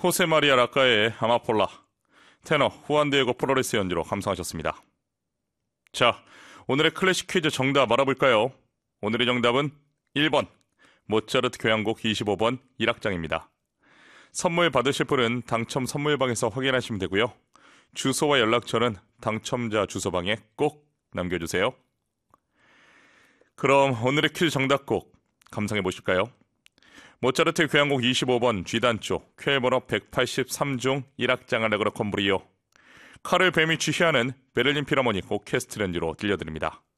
호세 마리아 라카의 아마폴라, 테너 후안 디에고 프로레스 연주로 감상하셨습니다. 자, 오늘의 클래식 퀴즈 정답 알아볼까요? 오늘의 정답은 1번 모차르트 교향곡 25번 1악장입니다. 선물 받으실 분은 당첨 선물방에서 확인하시면 되고요. 주소와 연락처는 당첨자 주소방에 꼭 남겨주세요. 그럼 오늘의 퀴즈 정답곡 감상해 보실까요? 모차르트 교향곡 25번 G단조 쾌번호 183중 1악장 알레그로 콤브리오, 카를 베미치 히아는 베를린 필하모닉 오케스트라 연주로 들려드립니다.